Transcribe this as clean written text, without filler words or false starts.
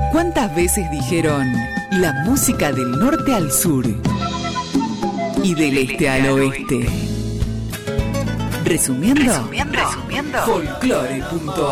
¿Cuántas veces dijeron la música del norte al sur y del este al oeste? Resumiendo, folclore.ar.